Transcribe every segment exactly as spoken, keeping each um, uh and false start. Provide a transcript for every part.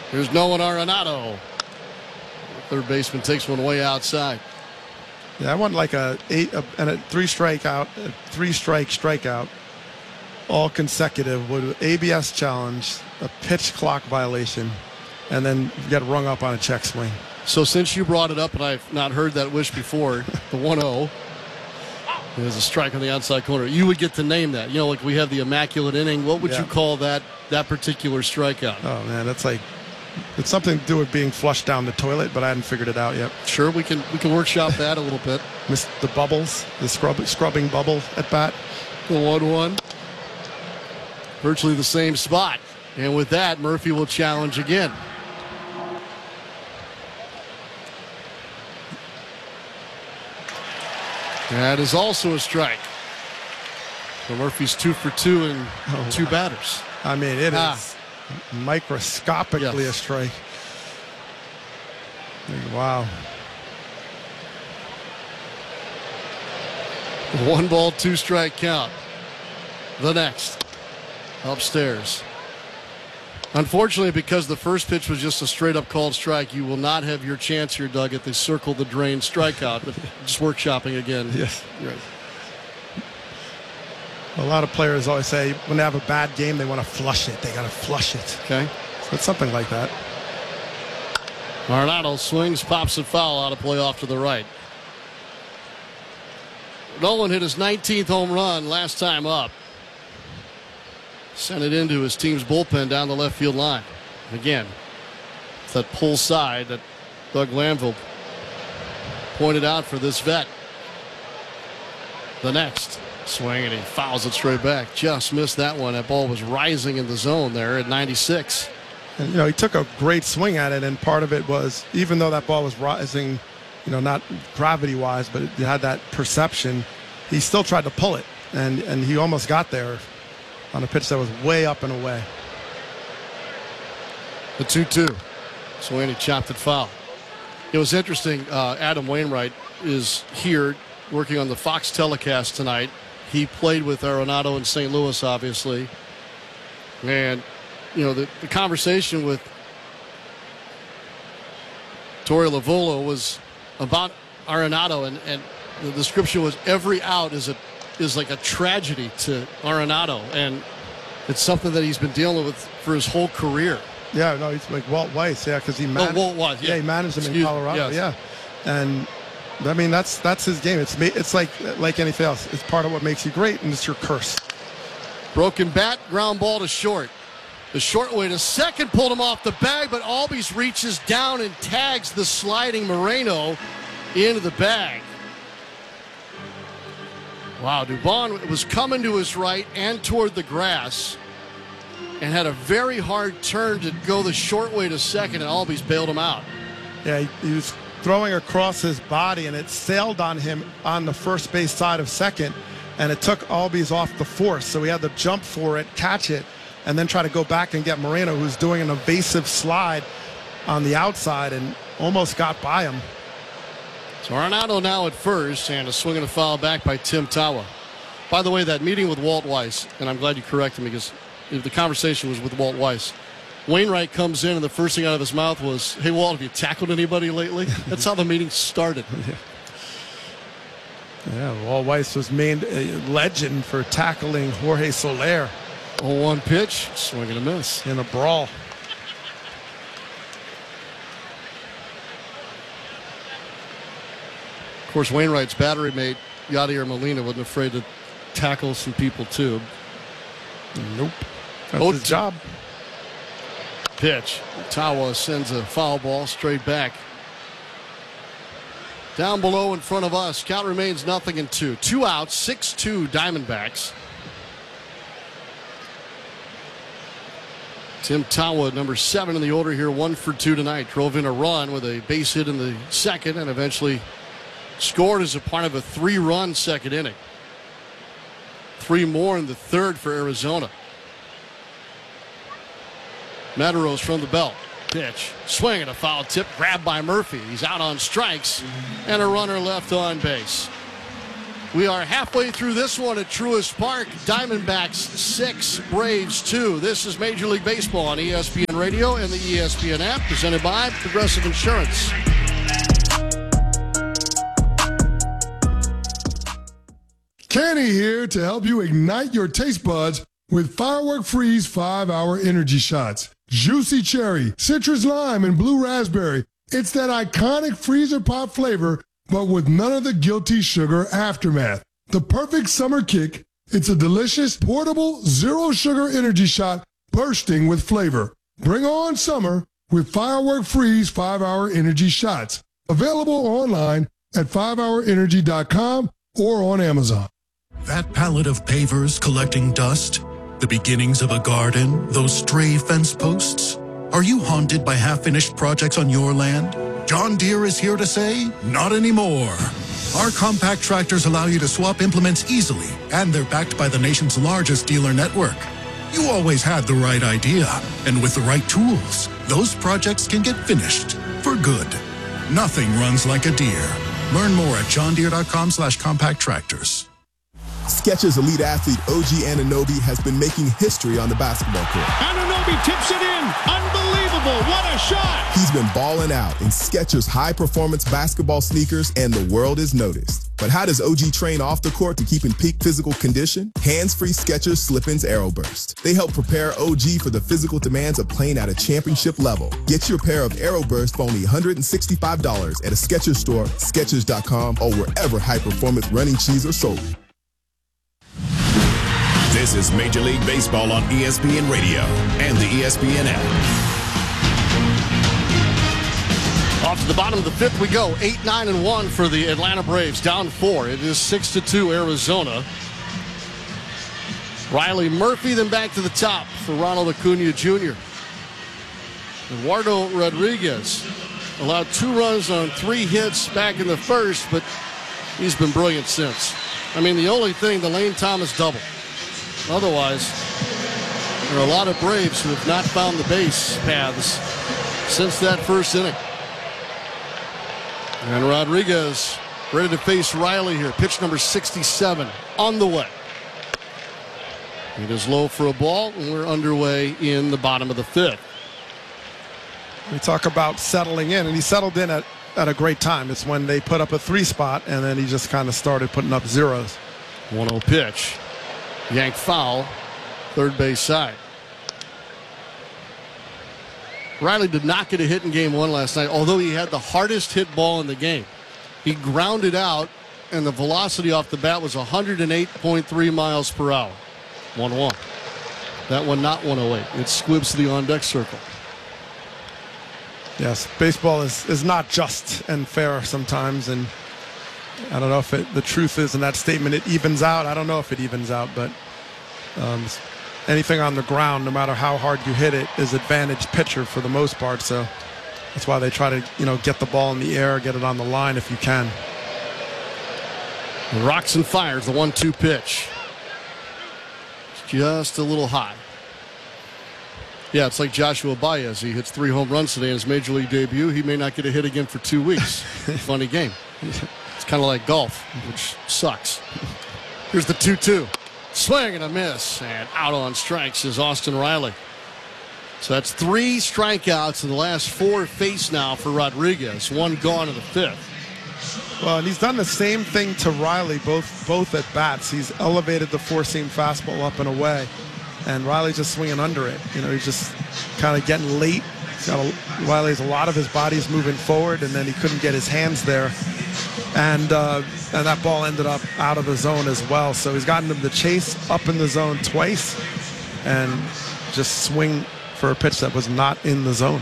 Here's Nolan Arenado. Third baseman takes one way outside. Yeah, I want like a eight a, and a three strikeout, a three strike strikeout, all consecutive with A B S challenge, a pitch clock violation, and then get rung up on a check swing. So since you brought it up, and I've not heard that wish before, the one oh is a strike on the outside corner. You would get to name that. You know, like we have the immaculate inning. What would yeah. you call that that particular strikeout? Oh man, that's like it's something to do with being flushed down the toilet, but I hadn't figured it out yet. Sure, we can we can workshop that a little bit. Miss the bubbles, the scrub scrubbing bubble at bat. The one one, virtually the same spot, and with that, Murphy will challenge again. That is also a strike. So Murphy's two for two and oh, two wow. batters. I mean, it ah. is microscopically yes. a strike. Wow. One ball, two strike count. The next. Upstairs. Unfortunately, because the first pitch was just a straight-up called strike, you will not have your chance here, Doug, at the circle the drain strikeout. But just workshopping again. Yes. Right. A lot of players always say when they have a bad game, they want to flush it. They got to flush it. Okay. So it's something like that. Arenado swings, pops it foul out of play off to the right. Nolan hit his nineteenth home run last time up. Sent it into his team's bullpen down the left field line. Again, it's that pull side that Doug Lamville pointed out for this vet. The next swing, and he fouls it straight back. Just missed that one. That ball was rising in the zone there at ninety-six. And, you know, he took a great swing at it, and part of it was, even though that ball was rising, you know, not gravity-wise, but it had that perception, he still tried to pull it, and, and he almost got there on a pitch that was way up and away. The two two. Swing, he chopped it foul. It was interesting. Uh, Adam Wainwright is here working on the Fox telecast tonight. He played with Arenado in Saint Louis, obviously. And, you know, the, the conversation with Torey Lovullo was about Arenado, and, and the description was every out is a is like a tragedy to Arenado, and it's something that he's been dealing with for his whole career. Yeah, no, he's like Walt Weiss, yeah, because he managed. Oh, Walt Weiss, yeah. yeah, he managed him Excuse in Colorado, me, yeah, yes. and I mean that's that's his game. It's it's like like anything else. It's part of what makes you great, and it's your curse. Broken bat, ground ball to short. The short way to second pulled him off the bag, but Albies reaches down and tags the sliding Moreno into the bag. Wow, Dubon was coming to his right and toward the grass and had a very hard turn to go the short way to second, and Albies bailed him out. Yeah, he, he was throwing across his body, and it sailed on him on the first base side of second, and it took Albies off the force, so he had to jump for it, catch it, and then try to go back and get Moreno, who's doing an evasive slide on the outside, and almost got by him. So Arenado now at first, and a swing and a foul back by Tim Tawa. By the way, that meeting with Walt Weiss, and I'm glad you corrected me because the conversation was with Walt Weiss. Wainwright comes in, and the first thing out of his mouth was, "Hey, Walt, have you tackled anybody lately?" That's how the meeting started. Yeah, yeah, Walt Weiss was named a legend for tackling Jorge Soler. oh one pitch, swing and a miss. In a brawl. Of course, Wainwright's battery mate, Yadier Molina, wasn't afraid to tackle some people, too. Nope. That's oh, his job. Pitch. Tawa sends a foul ball straight back. Down below in front of us, count remains nothing and two. Two outs, six two Diamondbacks. Tim Tawa, number seven in the order here, one for two tonight. Drove in a run with a base hit in the second and eventually scored as a part of a three-run second inning. Three more in the third for Arizona. Mataros from the belt. Pitch. Swing and a foul tip. Grabbed by Murphy. He's out on strikes. And a runner left on base. We are halfway through this one at Truist Park. Diamondbacks six, Braves two. This is Major League Baseball on E S P N Radio and the E S P N app, presented by Progressive Insurance. Kenny here to help you ignite your taste buds with Firework Freeze five hour energy shots. Juicy cherry, citrus lime, and blue raspberry. It's that iconic freezer pop flavor, but with none of the guilty sugar aftermath. The perfect summer kick. It's a delicious, portable, zero-sugar energy shot bursting with flavor. Bring on summer with Firework Freeze five hour energy shots. Available online at five hour energy dot com or on Amazon. That pallet of pavers collecting dust? The beginnings of a garden? Those stray fence posts? Are you haunted by half-finished projects on your land? John Deere is here to say, not anymore. Our compact tractors allow you to swap implements easily, and they're backed by the nation's largest dealer network. You always had the right idea, and with the right tools, those projects can get finished for good. Nothing runs like a Deere. Learn more at john deere dot com slash compact tractors. Skechers elite athlete O G Anunoby has been making history on the basketball court. Anunoby tips it in. Unbelievable. What a shot. He's been balling out in Skechers high-performance basketball sneakers, and the world is noticed. But how does O G train off the court to keep in peak physical condition? Hands-free Skechers Slip-ins Aeroburst. They help prepare O G for the physical demands of playing at a championship level. Get your pair of Aeroburst for only one hundred sixty-five dollars at a Skechers store, skechers dot com, or wherever high-performance running shoes are sold. This is Major League Baseball on E S P N Radio and the E S P N app. Off to the bottom of the fifth we go. eight, nine, and one for the Atlanta Braves. Down four. It is six to two Arizona. Riley Murphy then back to the top for Ronald Acuna Junior Eduardo Rodriguez allowed two runs on three hits back in the first, but he's been brilliant since. I mean, the only thing, the Lane Thomas double. Otherwise, there are a lot of Braves who have not found the base paths since that first inning. And Rodriguez ready to face Riley here. Pitch number sixty-seven on the way. It is low for a ball, and we're underway in the bottom of the fifth. We talk about settling in, and he settled in at, at a great time. It's when they put up a three spot, and then he just kind of started putting up zeros. one oh pitch. Yanked foul, third base side. Riley did not get a hit in game one last night, although he had the hardest hit ball in the game. He grounded out, and the velocity off the bat was one hundred eight point three miles per hour. one one. That one not one oh eight. It squibs the on-deck circle. Yes, baseball is, is not just and fair sometimes, and I don't know if it, the truth is in that statement it evens out. I don't know if it evens out, but um, anything on the ground, no matter how hard you hit it, is advantage pitcher for the most part. So that's why they try to, you know, get the ball in the air, get it on the line if you can. Rocks and fires the one two pitch. It's just a little high. Yeah, it's like Joshua Baez. He hits three home runs today in his major league debut. He may not get a hit again for two weeks. Funny game. It's kind of like golf, which sucks. Here's the two two. Swing and a miss. And out on strikes is Austin Riley. So that's three strikeouts in the last four face now for Rodriguez. One gone in the fifth. Well, and he's done the same thing to Riley, both both at bats. He's elevated the four-seam fastball up and away, and Riley's just swinging under it. You know, he's just kind of getting late. He's got a, Riley's a lot of his body's moving forward, and then he couldn't get his hands there. And uh, and that ball ended up out of the zone as well. So he's gotten him to chase up in the zone twice and just swing for a pitch that was not in the zone.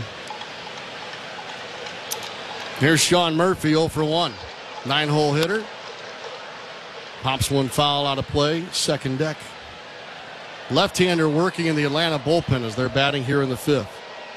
Here's Sean Murphy, oh for one. Nine-hole hitter. Pops one foul out of play, second deck. Left-hander working in the Atlanta bullpen as they're batting here in the fifth.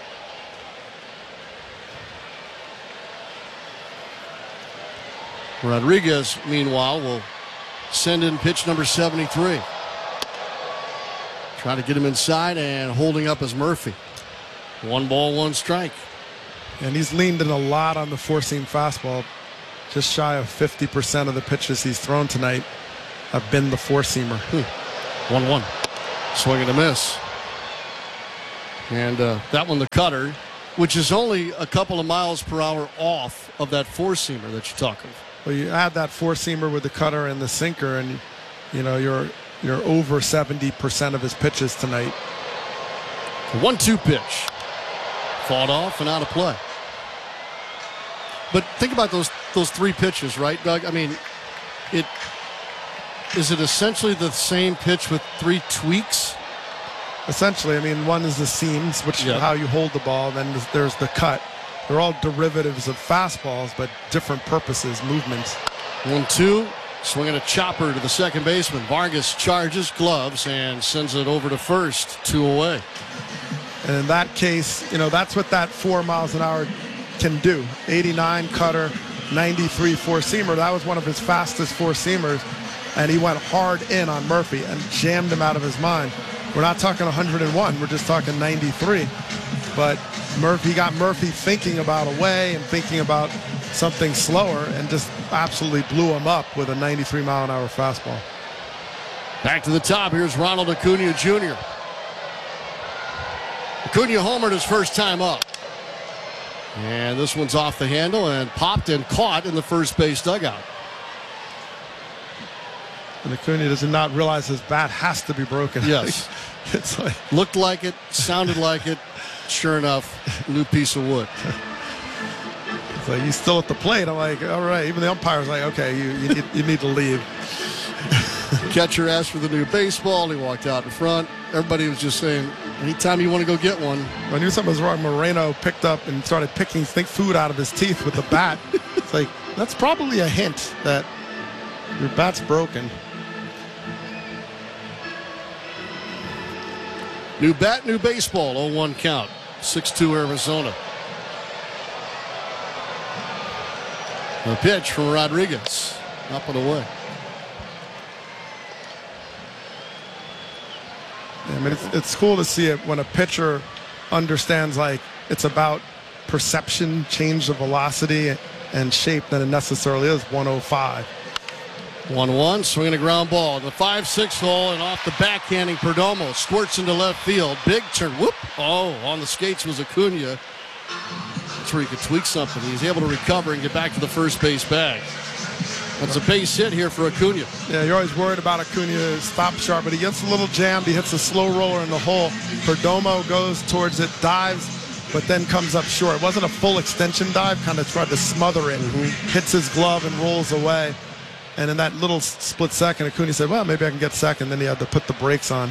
Rodriguez, meanwhile, will send in pitch number seventy-three. Trying to get him inside, and holding up is Murphy. One ball, one strike. And he's leaned in a lot on the four-seam fastball. Just shy of fifty percent of the pitches he's thrown tonight have been the four-seamer. one one. Swing and a miss. And uh, that one, the cutter, which is only a couple of miles per hour off of that four-seamer that you talk of. Well, you add that four-seamer with the cutter and the sinker, and you know you're you're over seventy percent of his pitches tonight. one two pitch. Fought off and out of play. But think about those those three pitches, right, Doug? I mean, it is it essentially the same pitch with three tweaks? Essentially, I mean, one is the seams, which Yeah. is how you hold the ball. Then there's- there's the cut. They're all derivatives of fastballs, but different purposes, movements. one two. Swinging a chopper to the second baseman. Vargas charges, gloves, and sends it over to first. Two away. And in that case, you know, that's what that four miles an hour can do. eighty-nine cutter, ninety-three four-seamer. That was one of his fastest four-seamers, and he went hard in on Murphy and jammed him out of his mind. We're not talking one oh one. We're just talking ninety-three. But Murphy got Murphy thinking about a way and thinking about something slower and just absolutely blew him up with a ninety-three mile an hour fastball. Back to the top. Here's Ronald Acuna Junior Acuna homered his first time up. And this one's off the handle and popped and caught in the first base dugout. And Acuna does not realize his bat has to be broken. Yes. It's like, Looked like it, sounded like it. Sure enough, new piece of wood. it's like he's still at the plate. I'm like, all right. Even the umpire's like, okay, you, you, need, you need to leave. Catcher asked for the new baseball. He walked out in front. Everybody was just saying, anytime you want to go get one. I knew something was wrong. Moreno picked up and started picking think food out of his teeth with the bat. It's like, that's probably a hint that your bat's broken. New bat, new baseball. oh one count. six two Arizona. The pitch from Rodriguez. Up and away. I mean, it's, it's cool to see it when a pitcher understands, like, it's about perception, change the velocity and shape than it necessarily is one oh five. one one, swinging a ground ball. The five six hole and off the backhanding Perdomo. Squirts into left field. Big turn. Whoop. Oh, on the skates was Acuna. That's where he could tweak something. He's able to recover and get back to the first base bag. That's a base hit here for Acuna. Yeah, you're always worried about Acuna's stop sharp, but he gets a little jammed. He hits a slow roller in the hole. Perdomo goes towards it, dives, but then comes up short. It wasn't a full extension dive, kind of tried to smother it. Mm-hmm. Hits his glove and rolls away. And in that little split second, Acuna said, well, maybe I can get second. Then he had to put the brakes on.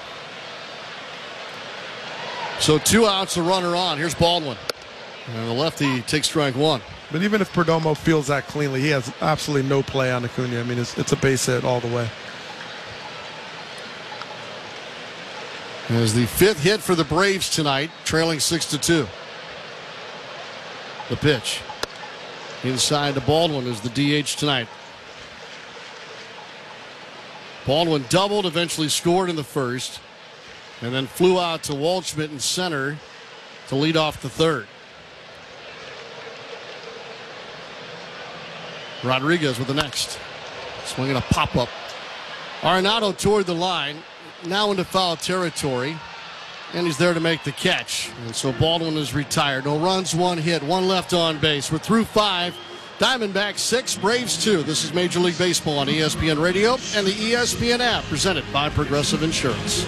So two outs, a runner on. Here's Baldwin. And the lefty takes strike one. But even if Perdomo feels that cleanly, he has absolutely no play on Acuna. I mean, it's, it's a base hit all the way. As the fifth hit for the Braves tonight, trailing six to two. The pitch. Inside to Baldwin is the D H tonight. Baldwin doubled, eventually scored in the first, and then flew out to Waldschmidt in center to lead off the third. Rodriguez with the next. Swinging a pop-up. Arenado toward the line, now into foul territory, and he's there to make the catch. And so Baldwin is retired. No runs, one hit, one left on base. We're through five. Diamondbacks six, Braves two. This is Major League Baseball on E S P N Radio and the E S P N app, presented by Progressive Insurance.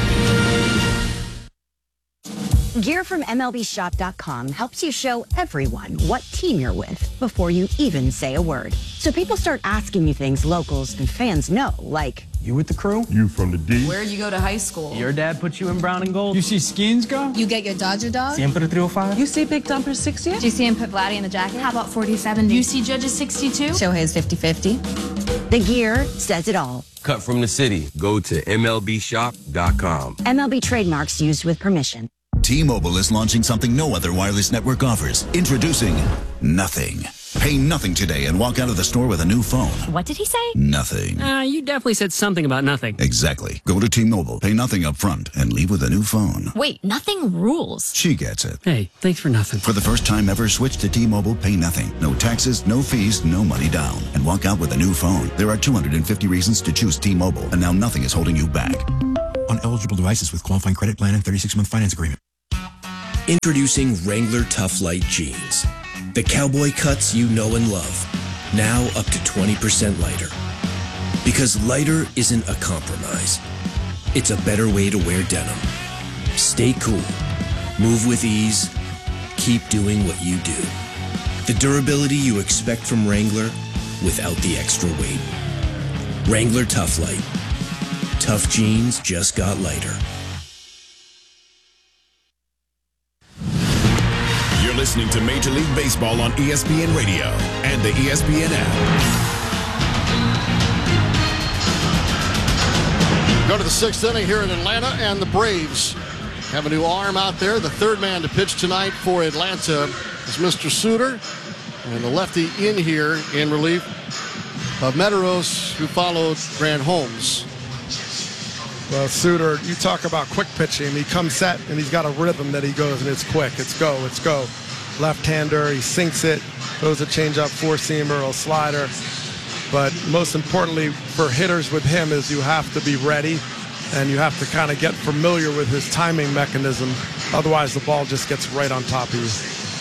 Gear from M L B Shop dot com helps you show everyone what team you're with before you even say a word. So people start asking you things locals and fans know, like, you with the crew? You from the D? Where'd you go to high school? Your dad put you in brown and gold? You see Skins go? You get your Dodger dog? Siempre three oh five? You see Big Dumper sixty? Do you see him put Vladdy in the jacket? How about forty seventy? You see Judges sixty-two? Shohei's fifty fifty. The gear says it all. Cut from the city. Go to M L B Shop dot com. M L B trademarks used with permission. T-Mobile is launching something no other wireless network offers. Introducing Nothing. Pay nothing today and walk out of the store with a new phone. What did he say? Nothing. Uh, you definitely said something about nothing. Exactly. Go to T-Mobile, pay nothing up front, and leave with a new phone. Wait, nothing rules. She gets it. Hey, thanks for nothing. For the first time ever, switch to T-Mobile, pay nothing. No taxes, no fees, no money down. And walk out with a new phone. There are two hundred fifty reasons to choose T-Mobile, and now nothing is holding you back. On eligible devices with qualifying credit plan and thirty-six month finance agreement. Introducing Wrangler Tough Light Jeans. The cowboy cuts you know and love. Now up to twenty percent lighter. Because lighter isn't a compromise. It's a better way to wear denim. Stay cool. Move with ease. Keep doing what you do. The durability you expect from Wrangler without the extra weight. Wrangler Tough Light. Tough jeans just got lighter. You're listening to Major League Baseball on E S P N Radio and the E S P N app. Go to the sixth inning here in Atlanta, and the Braves have a new arm out there. The third man to pitch tonight for Atlanta is Mister Suter, and the lefty in here in relief of Medeiros, who followed Grant Holmes. Well, Suter, you talk about quick pitching. He comes set, and he's got a rhythm that he goes, and it's quick. It's go, it's go. Left-hander, he sinks it, throws a changeup, four-seamer, or slider. But most importantly for hitters with him is you have to be ready, and you have to kind of get familiar with his timing mechanism. Otherwise, the ball just gets right on top of you.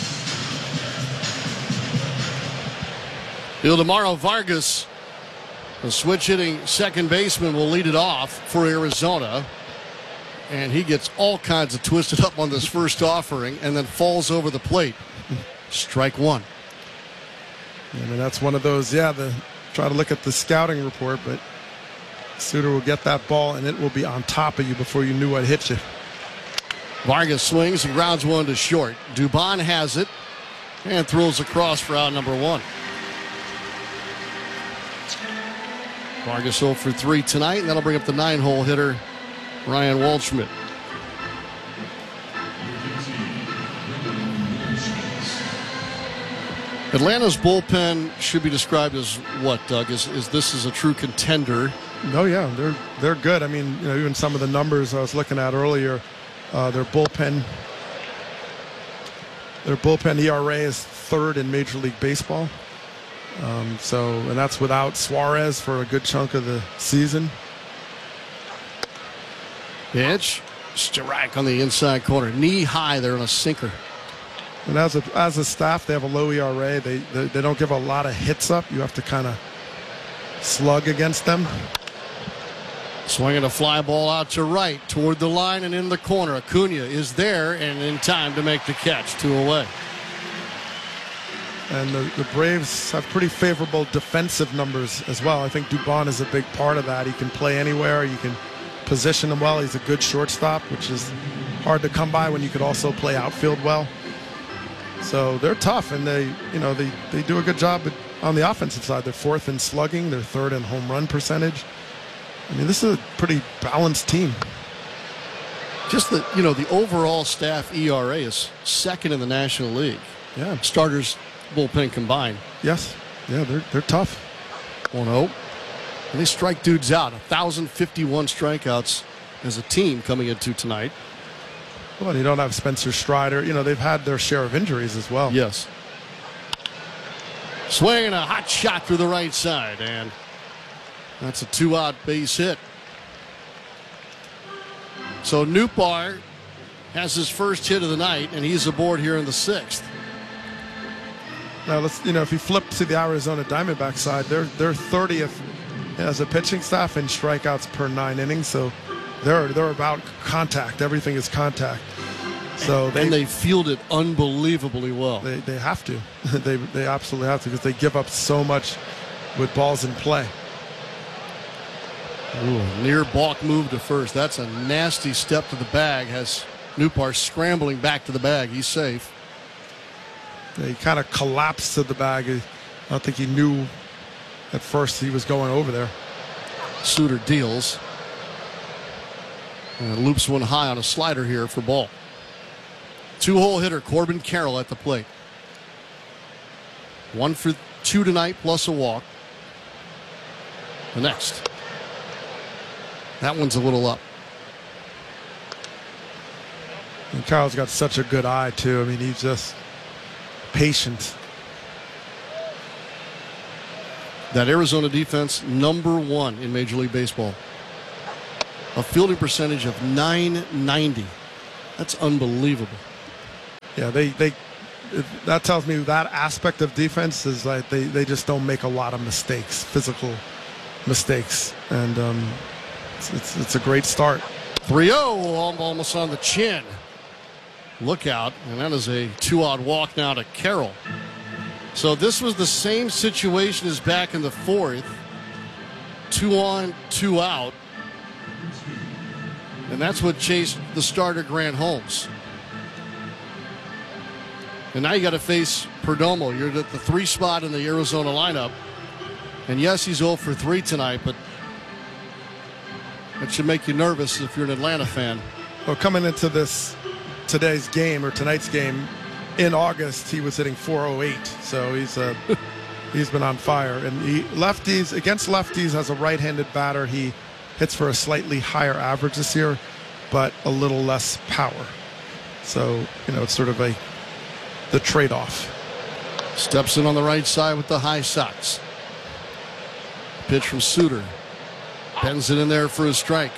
Ildemaro Vargas, the switch-hitting second baseman, will lead it off for Arizona. And he gets all kinds of twisted up on this first offering and then falls over the plate. Strike one. I mean, that's one of those, yeah, the try to look at the scouting report, but Suter will get that ball and it will be on top of you before you knew what hit you. Vargas swings and grounds one to short. Dubon has it and throws across for out number one. Vargas oh for three tonight, and that'll bring up the nine-hole hitter, Ryan Waldschmidt. Atlanta's bullpen should be described as what, Doug? Is, is this is a true contender? No, yeah, they're they're good. I mean, you know, even some of the numbers I was looking at earlier, uh, their bullpen, their bullpen E R A is third in Major League Baseball. Um, so, and that's without Suarez for a good chunk of the season. Pitch, strike on the inside corner, knee high there on a sinker. And as a as a staff, they have a low E R A. They they, they don't give a lot of hits up. You have to kind of slug against them. Swinging a fly ball out to right toward the line and in the corner. Acuna is there and in time to make the catch. Two away. And the, the Braves have pretty favorable defensive numbers as well. I think Dubon is a big part of that. He can play anywhere. You can position him well. He's a good shortstop, which is hard to come by when you could also play outfield well. So they're tough, and they, you know, they, they do a good job on the offensive side. They're fourth in slugging. They're third in home run percentage. I mean, this is a pretty balanced team. Just the, you know, the overall staff E R A is second in the National League. Yeah. Starters, bullpen combined. Yes. Yeah, they're they're tough. one oh. And they strike dudes out. one thousand fifty-one strikeouts as a team coming into tonight. Well, you don't have Spencer Strider. You know, they've had their share of injuries as well. Yes. Swinging a hot shot through the right side, and that's a two-out base hit. So Nootbaar has his first hit of the night, and he's aboard here in the sixth. Now, let's, you know, if you flip to the Arizona Diamondback side, they're they're thirtieth as a pitching staff in strikeouts per nine innings. So they're they're about contact. Everything is contact. So they, and they field it unbelievably well. They they have to. they they absolutely have to because they give up so much with balls in play. Ooh, near balk move to first. That's a nasty step to the bag. Has Nootbaar scrambling back to the bag. He's safe. He kind of collapsed to the bag. I don't think he knew at first he was going over there. Suter deals. And loops one high on a slider here for ball. Two-hole hitter Corbin Carroll at the plate. One for two tonight, plus a walk. The next. That one's a little up. And Kyle's got such a good eye, too. I mean, he's just patient. That Arizona defense, number one in Major League Baseball. A fielding percentage of nine ninety. That's unbelievable. Yeah, they, they that tells me that aspect of defense is like they, they just don't make a lot of mistakes, physical mistakes. And um, it's, it's, it's a great start. three oh, almost on the chin. Look out, and that is a two-out walk now to Carroll. So this was the same situation as back in the fourth. Two on, two out. And that's what chased the starter, Grant Holmes. And now you got to face Perdomo. You're at the three spot in the Arizona lineup. And yes, he's oh for three tonight, but that should make you nervous if you're an Atlanta fan. Well, coming into this today's game or tonight's game in August, he was hitting four oh eight. So he's uh, he's been on fire. And he lefties against lefties as a right-handed batter, he hits for a slightly higher average this year, but a little less power. So, you know, it's sort of a the trade-off. Steps in on the right side with the high socks. Pitch from Suter. Bends it in there for a strike.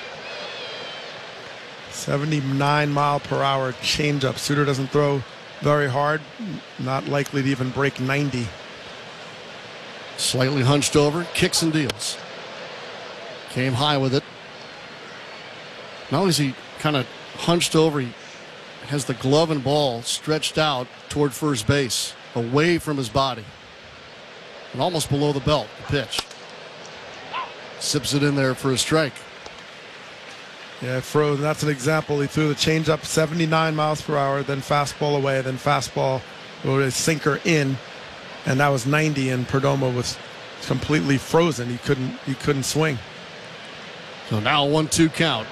seventy-nine mile per hour changeup. Suter doesn't throw very hard. Not likely to even break ninety. Slightly hunched over. Kicks and deals. Came high with it. Not only is he kind of hunched over, he has the glove and ball stretched out toward first base, away from his body. And almost below the belt, the pitch. Sips it in there for a strike. Yeah, froze. That's an example. He threw the changeup seventy-nine miles per hour, then fastball away, then fastball or a sinker in, and that was ninety. And Perdomo was completely frozen. He couldn't. He couldn't swing. So now one two count.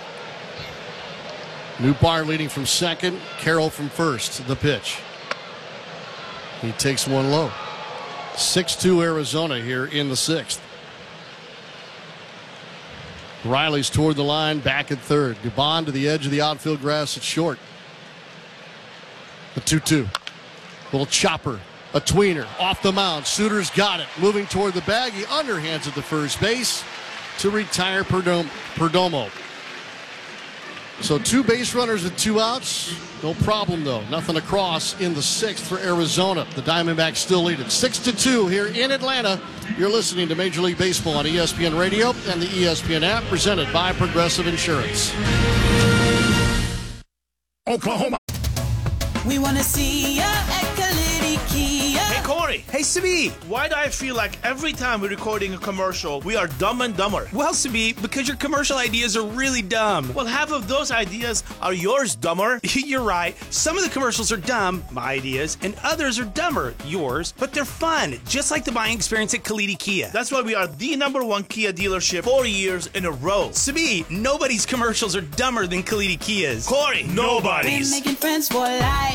Nootbaar leading from second. Carroll from first. The pitch. He takes one low. six two Arizona here in the sixth. Riley's toward the line, back at third. Dubon to the edge of the outfield grass at short. The two two. Little chopper. A tweener. Off the mound. Suter's got it. Moving toward the bag. He underhands at the first base to retire Perdom- Perdomo. So two base runners with two outs. No problem, though. Nothing across in the sixth for Arizona. The Diamondbacks still lead it. six to two here in Atlanta. You're listening to Major League Baseball on E S P N Radio and the E S P N app, presented by Progressive Insurance. Oklahoma. We want to see ya at Kalidi Kia. Hey, Corey. Hey, Sabi. Why do I feel like every time we're recording a commercial, we are dumb and dumber? Well, Sabi, because your commercial ideas are really dumb. Well, half of those ideas are yours, dumber. You're right. Some of the commercials are dumb, my ideas, and others are dumber, yours, but they're fun, just like the buying experience at Kalidi Kia. That's why we are the number one Kia dealership four years in a row. Sabi, nobody's commercials are dumber than Kalidi Kia's. Corey, nobody's. We're making friends for life.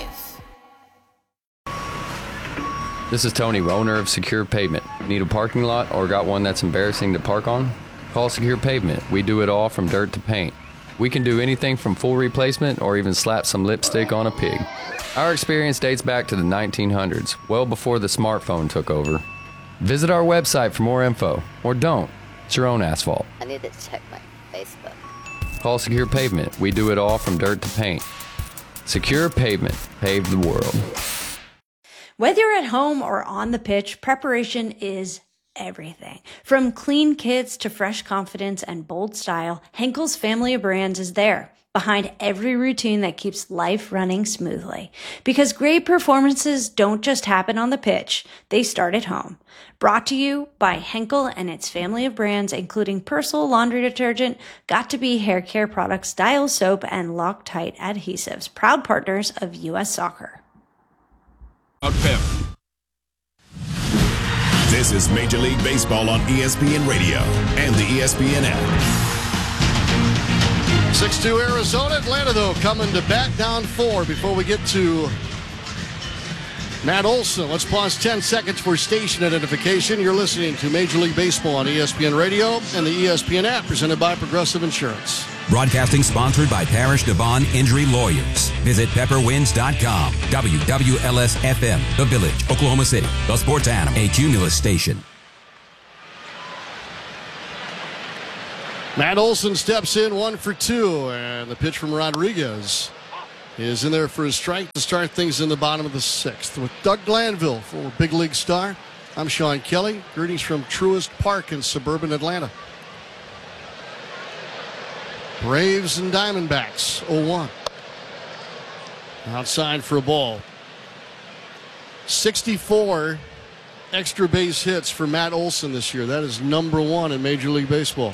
This is Tony, owner of Secure Pavement. Need a parking lot or got one that's embarrassing to park on? Call Secure Pavement. We do it all from dirt to paint. We can do anything from full replacement or even slap some lipstick on a pig. Our experience dates back to the nineteen hundreds, well before the smartphone took over. Visit our website for more info, or don't. It's your own asphalt. I need to check my Facebook. Call Secure Pavement. We do it all from dirt to paint. Secure Pavement. Pave the world. Whether you're at home or on the pitch, preparation is everything. From clean kits to fresh confidence and bold style, Henkel's family of brands is there, behind every routine that keeps life running smoothly. Because great performances don't just happen on the pitch, they start at home. Brought to you by Henkel and its family of brands, including Persil laundry detergent, Got2b hair care products, Dial soap, and Loctite adhesives, proud partners of U S Soccer. This is Major League Baseball on E S P N Radio and the E S P N app. six two Arizona. Atlanta, though, coming to bat, down four before we get to Matt Olson. Let's pause ten seconds for station identification. You're listening to Major League Baseball on E S P N Radio and the E S P N app, presented by Progressive Insurance. Broadcasting sponsored by Parish Devon Injury Lawyers. Visit pepper winds dot com. W W L S F M, The Village, Oklahoma City. The Sports Animal, a Cumulus station. Matt Olson steps in one for two, and the pitch from Rodriguez is in there for a strike to start things in the bottom of the sixth. With Doug Glanville, former big league star, I'm Sean Kelly. Greetings from Truist Park in suburban Atlanta. Braves and Diamondbacks, oh one. Outside for a ball. sixty-four extra base hits for Matt Olson this year. That is number one in Major League Baseball.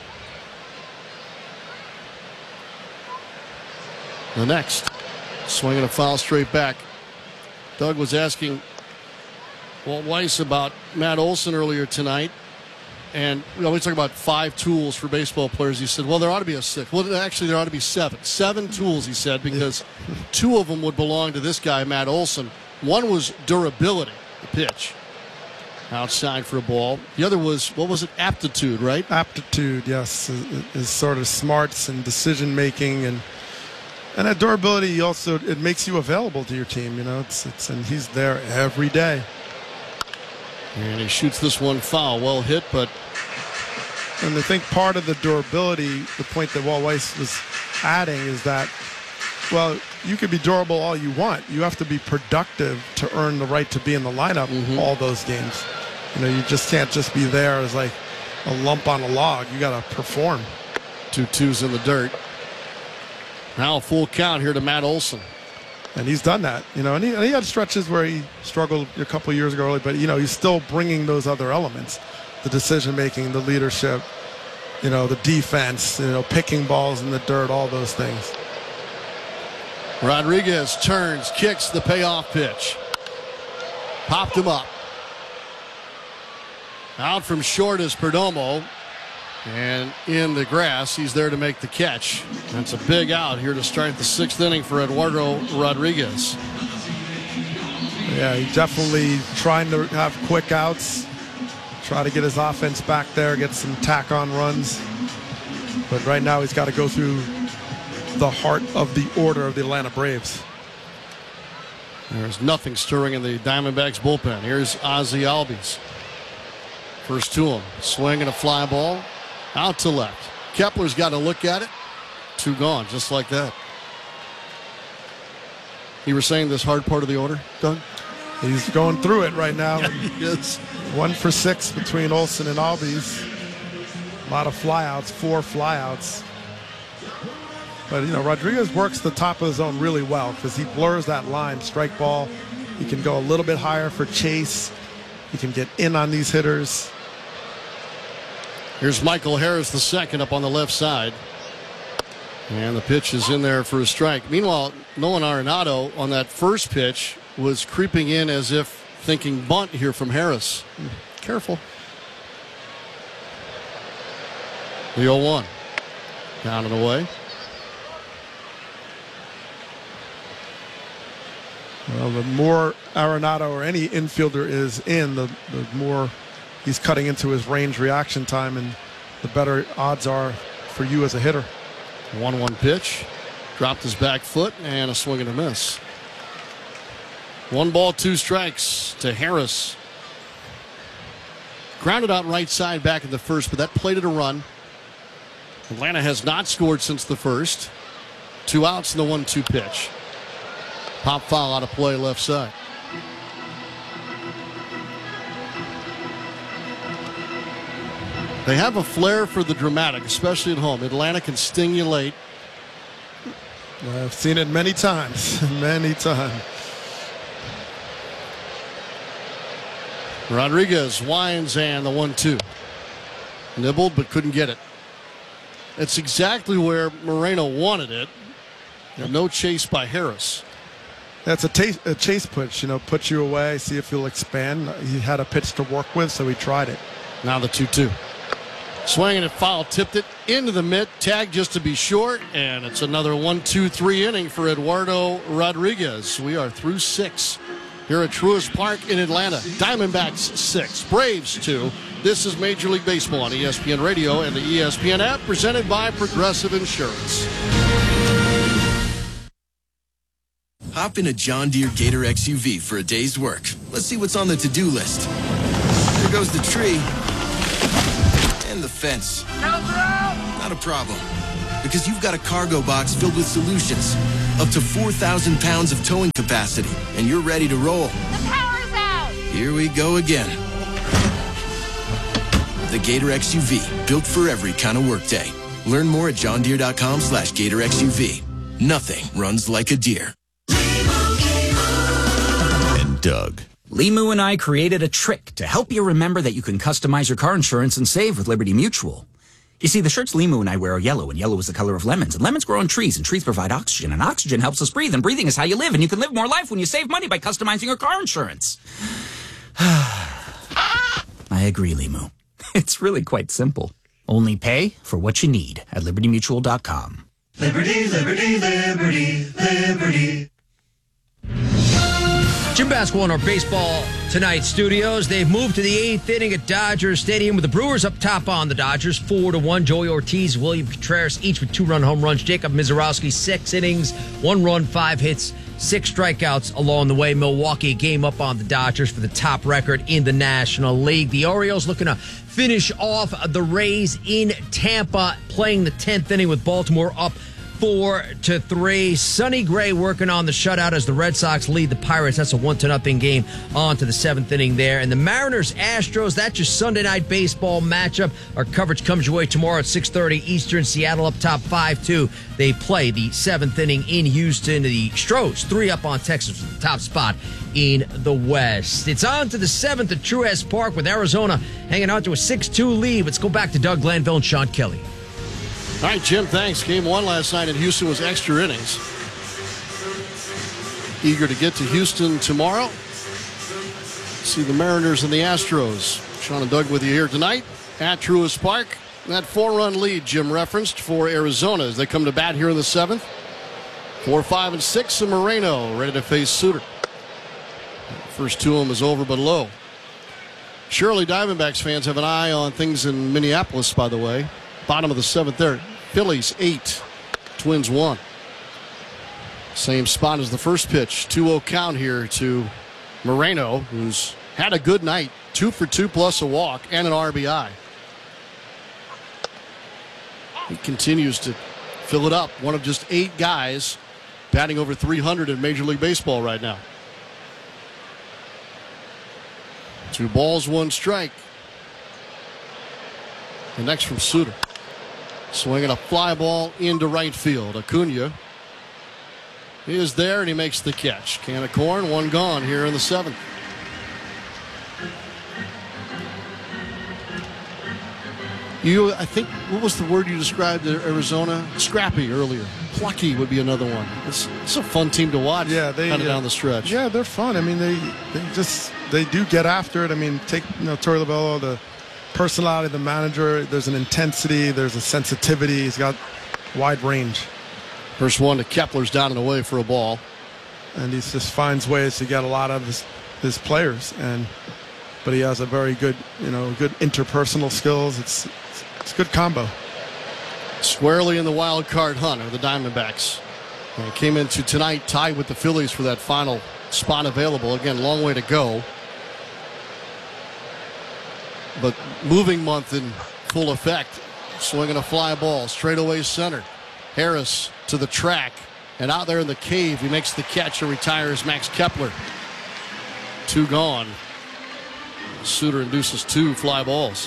The next, swinging a foul straight back. Doug was asking Walt Weiss about Matt Olson earlier tonight. And we always talk about five tools for baseball players. He said, well, there ought to be a sixth. Well, actually, there ought to be seven. Seven tools, he said, because two of them would belong to this guy, Matt Olson. One was durability, the pitch. Outside for a ball. The other was, what was it, aptitude, right? Aptitude, yes, is, is sort of smarts and decision-making. And and that durability also, it makes you available to your team, you know. It's it's and he's there every day. And he shoots this one foul. Well hit, but... And I think part of the durability, the point that Walt Weiss was adding is that, well, you could be durable all you want. You have to be productive to earn the right to be in the lineup mm-hmm. all those games. You know, you just can't just be there as like a lump on a log. You got to perform. Two twos in the dirt. Now a full count here to Matt Olson. And he's done that, you know, and he, and he had stretches where he struggled a couple of years ago, but, you know, he's still bringing those other elements, the decision-making, the leadership, you know, the defense, you know, picking balls in the dirt, all those things. Rodriguez turns, kicks the payoff pitch. Popped him up. Out from short is Perdomo. And in the grass, he's there to make the catch. That's a big out here to start the sixth inning for Eduardo Rodriguez. Yeah, he's definitely trying to have quick outs, try to get his offense back there, get some tack-on runs. But right now he's got to go through the heart of the order of the Atlanta Braves. There's nothing stirring in the Diamondbacks bullpen. Here's Ozzie Albies. First to him. Swing and a fly ball. Out to left. Kepler's got to look at it. Two gone, just like that. You were saying this hard part of the order, Doug? He's going through it right now. Yeah, he is. One for six between Olson and Albies. A lot of flyouts, four flyouts. But, you know, Rodriguez works the top of the zone really well because he blurs that line, strike ball. He can go a little bit higher for chase. He can get in on these hitters. Here's Michael Harris, the second, up on the left side. And the pitch is in there for a strike. Meanwhile, Nolan Arenado on that first pitch was creeping in as if thinking bunt here from Harris. Careful. The oh one. Down and away. Well, the more Arenado or any infielder is in, the, the more he's cutting into his range reaction time, and the better odds are for you as a hitter. one one pitch. Dropped his back foot, and a swing and a miss. One ball, two strikes to Harris. Grounded out right side back in the first, but that plated a run. Atlanta has not scored since the first. Two outs in the one two pitch. Pop foul out of play left side. They have a flair for the dramatic, especially at home. Atlanta can sting you late. I've seen it many times, many times. Rodriguez winds and the one two. Nibbled but couldn't get it. It's exactly where Moreno wanted it. Yep. No chase by Harris. That's a, ta- a chase pitch, you know, put you away, see if he'll expand. He had a pitch to work with, so he tried it. Now the two two. Swinging it foul, tipped it into the mitt, tag just to be short, and it's another one two three inning for Eduardo Rodriguez. We are through six. here at Truist Park in Atlanta. Diamondbacks six, Braves two. This is Major League Baseball on E S P N Radio and the E S P N app, presented by Progressive Insurance. Hop in a John Deere Gator X U V for a day's work. Let's see what's on the to-do list. There goes the tree. And the fence. Not a problem. Because you've got a cargo box filled with solutions. Up to four thousand pounds of towing capacity. And you're ready to roll. The power's out! Here we go again. The Gator X U V. Built for every kind of workday. Learn more at johndeere.com slash Gator X U V. Nothing runs like a deer. And Doug. Limu and I created a trick to help you remember that you can customize your car insurance and save with Liberty Mutual. You see, the shirts Limu and I wear are yellow, and yellow is the color of lemons. And lemons grow on trees, and trees provide oxygen, and oxygen helps us breathe, and breathing is how you live, and you can live more life when you save money by customizing your car insurance. I agree, Limu. It's really quite simple. Only pay for what you need at liberty mutual dot com. Liberty, liberty, liberty, liberty. Jim Basketball in our Baseball Tonight studios. They've moved to the eighth inning at Dodger Stadium with the Brewers up top on the Dodgers, four to one. Joey Ortiz, William Contreras, each with two-run home runs. Jacob Mizorowski, six innings, one run, five hits, six strikeouts along the way. Milwaukee game up on the Dodgers for the top record in the National League. The Orioles looking to finish off the Rays in Tampa, playing the tenth inning with Baltimore up Four to three. Sonny Gray working on the shutout as the Red Sox lead the Pirates. That's a one to nothing game on to the seventh inning there. And the Mariners Astros, that's your Sunday night baseball matchup. Our coverage comes your way tomorrow at six thirty Eastern. Seattle up top five two. They play the seventh inning in Houston. The Stros three up on Texas for the top spot in the West. It's on to the seventh at Truist Park with Arizona hanging on to a six two lead. Let's go back to Doug Glanville and Sean Kelly. All right, Jim, thanks. Game one last night in Houston was extra innings. Eager to get to Houston tomorrow. See the Mariners and the Astros. Sean and Doug with you here tonight at Truist Park. That four-run lead Jim referenced for Arizona as they come to bat here in the seventh. Four, five, and six, and Moreno ready to face Suter. First two of them is over but low. Surely Diamondbacks fans have an eye on things in Minneapolis, by the way. Bottom of the seventh there. Phillies eight, Twins one. Same spot as the first pitch. two oh count here to Moreno, who's had a good night. Two for two plus a walk and an R B I. He continues to fill it up. One of just eight guys batting over three hundred in Major League Baseball right now. Two balls, one strike. The next from Suter. Swinging a fly ball into right field. Acuna is there and he makes the catch. Can of corn, one gone here in the seventh. You, I think, what was the word you described Arizona? Scrappy earlier. Plucky would be another one. It's, it's a fun team to watch. Yeah, they kind of uh, down the stretch. Yeah, they're fun. I mean, they they just they do get after it. I mean, take you know Torey Lovullo, the personality of the manager. There's an intensity. There's a sensitivity. He's got wide range. First one to Kepler's down and away for a ball, and he just finds ways to get a lot of his his players. And but he has a very good you know good interpersonal skills. It's it's a good combo. Squarely in the wild card hunt are the Diamondbacks. They came into tonight tied with the Phillies for that final spot available. Again, long way to go. But moving month in full effect. Swinging a fly ball straight away center. Harris to the track and out there in the cave. He makes the catch and retires Max Kepler. Two gone. Suter induces two fly balls.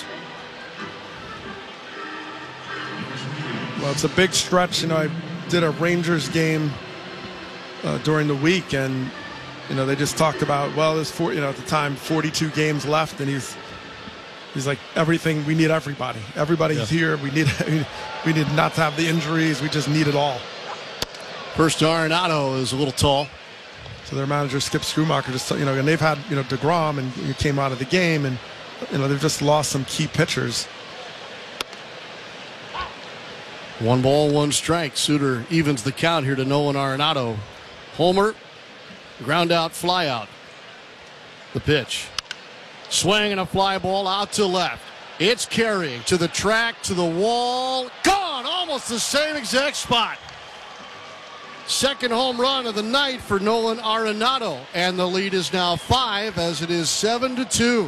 Well, it's a big stretch. You know, I did a Rangers game uh, during the week, and you know they just talked about well, there's four, you know at the time forty-two games left, and he's he's like everything. We need everybody. Everybody's yeah. here. We need we need not to have the injuries. We just need it all. First Arenado is a little tall. So their manager Skip Schumacher just you know, and they've had you know DeGrom, and he came out of the game, and you know they've just lost some key pitchers. One ball, one strike. Suter evens the count here to Nolan Arenado. Homer, ground out, fly out. The pitch. Swing and a fly ball out to left. It's carrying to the track, to the wall. Gone! Almost the same exact spot. Second home run of the night for Nolan Arenado. And the lead is now five as it is seven to two.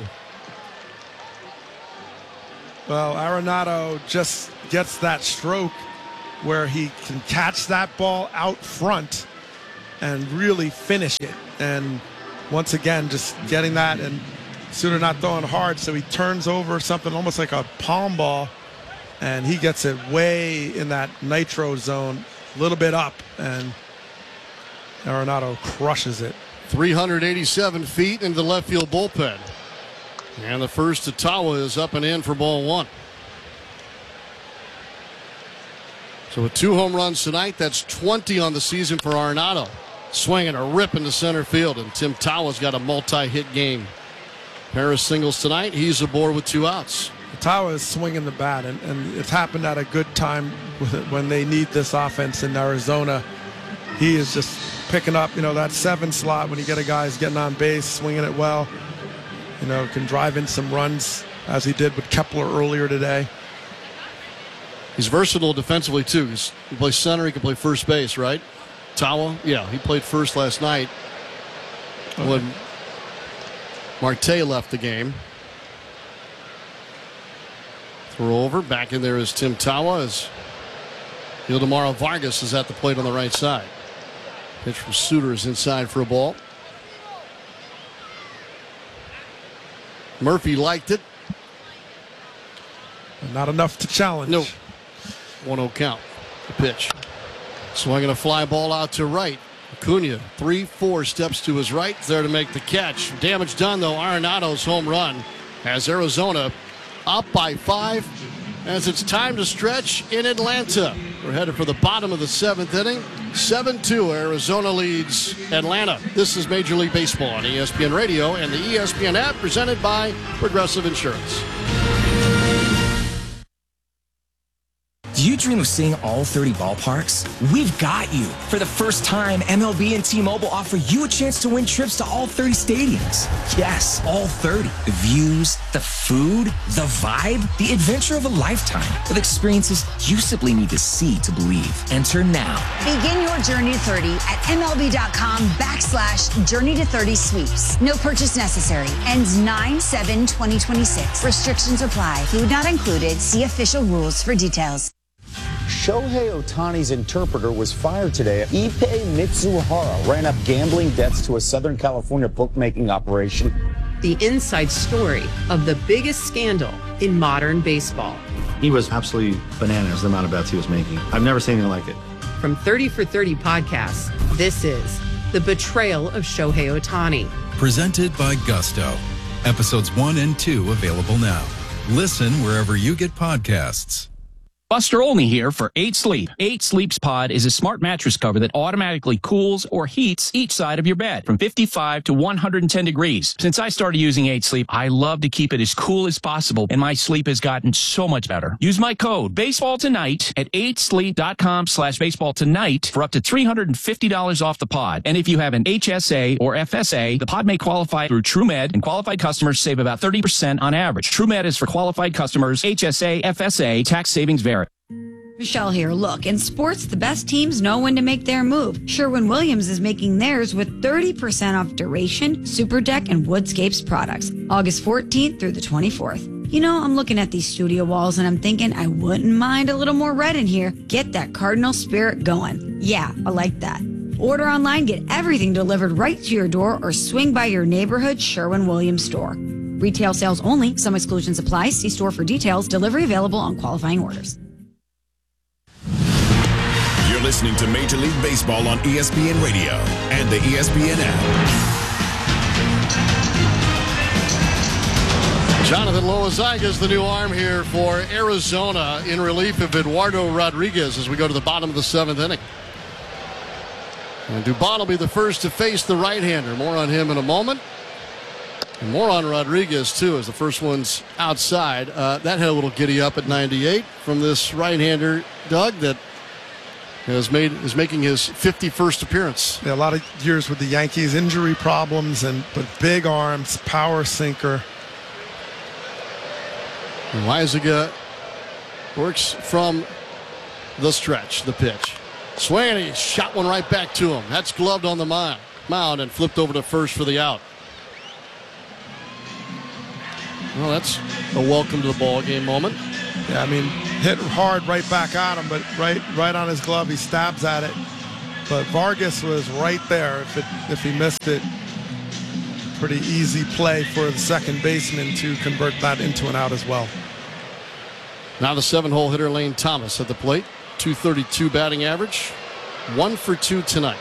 Well, Arenado just gets that stroke where he can catch that ball out front and really finish it. And once again, just getting that, and Suter not throwing hard, so he turns over something almost like a palm ball, and he gets it way in that nitro zone, a little bit up, and Arenado crushes it. three hundred eighty-seven feet into the left field bullpen. And the first to Tawa is up and in for ball one. So with two home runs tonight, that's twenty on the season for Arenado. Swinging a rip into center field, and Tim Tawa's got a multi-hit game. Paris singles tonight. He's aboard with two outs. Tawa is swinging the bat, and, and it's happened at a good time with it when they need this offense in Arizona. He is just picking up, you know, that seven slot when you get a guy who's getting on base, swinging it well. You know, can drive in some runs as he did with Kepler earlier today. He's versatile defensively, too. He's, he plays center. He can play first base, right? Tawa? Yeah, he played first last night okay. when Marte left the game. Throw over. Back in there is Tim Tawa as Ildemaro Vargas is at the plate on the right side. Pitch from Suter is inside for a ball. Murphy liked it. Not enough to challenge. No. one oh count. The pitch. Swinging a fly ball out to right. Acuna, three, four steps to his right, there to make the catch. Damage done, though. Arenado's home run has Arizona up by five as it's time to stretch in Atlanta. We're headed for the bottom of the seventh inning. seven two, Arizona leads Atlanta. This is Major League Baseball on E S P N Radio and the E S P N app, presented by Progressive Insurance. Do you dream of seeing all thirty ballparks? We've got you. For the first time, M L B and T-Mobile offer you a chance to win trips to all thirty stadiums. Yes, all thirty. The views, the food, the vibe, the adventure of a lifetime with experiences you simply need to see to believe. Enter now. Begin your journey to thirty at MLB.com backslash journey to thirty sweeps. No purchase necessary. Ends nine seven twenty twenty-six. Restrictions apply. Food not included. See official rules for details. Shohei Ohtani's interpreter was fired today. Ippei Mitsuhara ran up gambling debts to a Southern California bookmaking operation. The inside story of the biggest scandal in modern baseball. He was absolutely bananas the amount of bets he was making. I've never seen anything like it. From thirty for thirty podcasts, this is The Betrayal of Shohei Ohtani. Presented by Gusto. Episodes one and two available now. Listen wherever you get podcasts. Buster Olney here for eight sleep. eight Sleeps Pod is a smart mattress cover that automatically cools or heats each side of your bed from fifty-five to one hundred ten degrees. Since I started using eight sleep, I love to keep it as cool as possible, and my sleep has gotten so much better. Use my code Baseball Tonight at eight sleep dot com slash baseball tonight for up to three hundred fifty dollars off the pod. And if you have an H S A or F S A, the pod may qualify through TrueMed, and qualified customers save about thirty percent on average. TrueMed is for qualified customers. H S A, F S A, tax savings vary. Michelle here. Look, in sports, the best teams know when to make their move. Sherwin-Williams is making theirs with thirty percent off Duration, Super Deck, and Woodscapes products. August fourteenth through the twenty-fourth. You know, I'm looking at these studio walls and I'm thinking I wouldn't mind a little more red in here. Get that Cardinal spirit going. Yeah, I like that. Order online, get everything delivered right to your door, or swing by your neighborhood Sherwin-Williams store. Retail sales only. Some exclusions apply. See store for details. Delivery available on qualifying orders. You're listening to Major League Baseball on E S P N Radio and the E S P N app. Jonathan Loaziga is the new arm here for Arizona in relief of Eduardo Rodriguez as we go to the bottom of the seventh inning. And Dubon will be the first to face the right-hander. More on him in a moment. And more on Rodriguez, too, as the first one's outside. Uh, that had a little giddy up at ninety-eight from this right-hander, Doug, that Is made is making his fifty-first appearance. Yeah, a lot of years with the Yankees, injury problems, and but big arms, power sinker. Loaisiga works from the stretch, the pitch. Swing, and he shot one right back to him. That's gloved on the mound, mound and flipped over to first for the out. Well, that's a welcome to the ball game moment. Yeah, I mean, hit hard right back at him, but right right on his glove, he stabs at it. But Vargas was right there. If it if he missed it, pretty easy play for the second baseman to convert that into an out as well. Now the seven-hole hitter Lane Thomas at the plate. two thirty-two batting average. One for two tonight.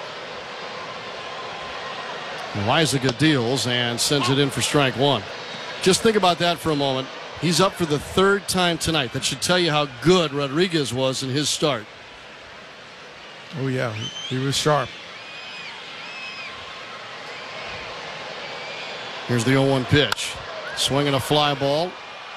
Loaisiga deals and sends it in for strike one. Just think about that for a moment. He's up for the third time tonight. That should tell you how good Rodriguez was in his start. Oh, yeah. He was sharp. Here's the oh one pitch. Swinging a fly ball.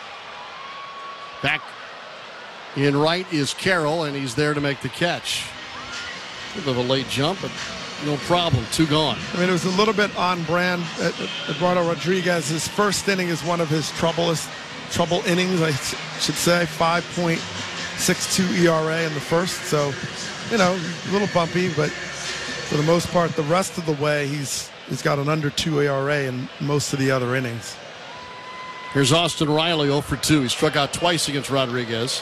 Back in right is Carroll, and he's there to make the catch. A bit of a late jump, but no problem. Two gone. I mean, it was a little bit on brand. Eduardo Rodriguez, his first inning is one of his troublous, trouble innings, I should say. five point six two E R A in the first. So, you know, a little bumpy, but for the most part, the rest of the way, he's he's got an under two E R A in most of the other innings. Here's Austin Riley, oh for two. He struck out twice against Rodriguez.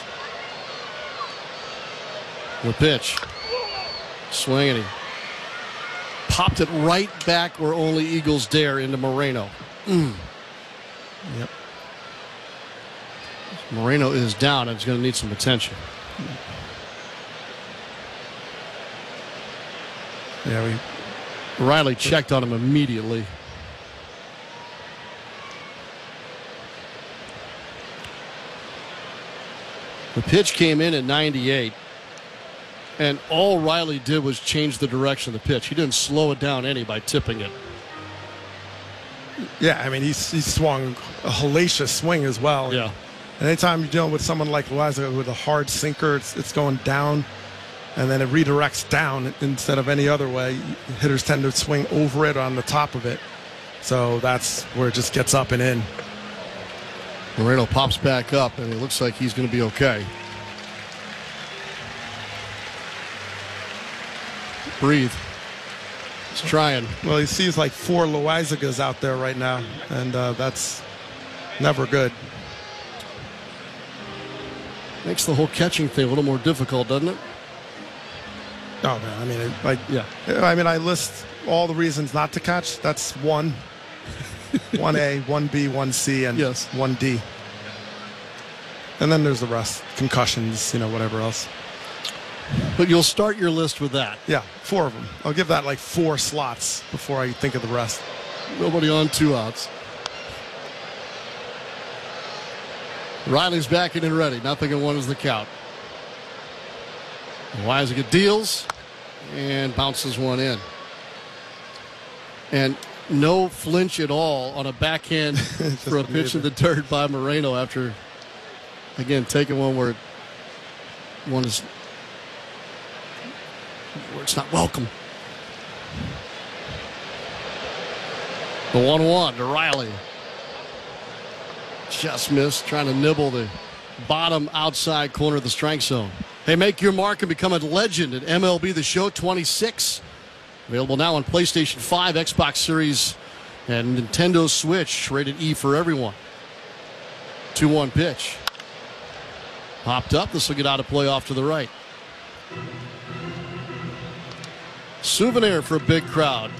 The pitch. Swing, and he popped it right back where only Eagles dare, into Moreno. Mm. Yep. Moreno is down and he's going to need some attention. Yeah, we Riley checked on him immediately. The pitch came in at ninety-eight. And all Riley did was change the direction of the pitch. He didn't slow it down any by tipping it. Yeah, I mean, he's, he swung a hellacious swing as well. Yeah. And anytime you're dealing with someone like Loaisiga with a hard sinker, it's, it's going down, and then it redirects down instead of any other way. Hitters tend to swing over it on the top of it. So that's where it just gets up and in. Moreno pops back up, and it looks like he's going to be okay. Breathe. He's trying. Well, he sees like four Loaizigas out there right now, and uh, that's never good. Makes the whole catching thing a little more difficult, doesn't it? Oh man, I mean, like yeah, I mean, I list all the reasons not to catch. That's one, one A, one B, one C, and yes. one D. And then there's the rest, concussions, you know, whatever else. But you'll start your list with that. Yeah, four of them. I'll give that like four slots before I think of the rest. Nobody on two outs. Riley's back in and ready. Nothing in one is the count. Loaisiga deals and bounces one in. And no flinch at all on a backhand for a pitch in the dirt by Moreno after, again, taking one where one is where it's not welcome. The one one to Riley. Just missed, trying to nibble the bottom outside corner of the strike zone. Hey, make your mark and become a legend at M L B The Show twenty-six. Available now on PlayStation five, Xbox Series, and Nintendo Switch. Rated E for everyone. two one pitch. Popped up. This will get out of play off to the right. Souvenir for a big crowd.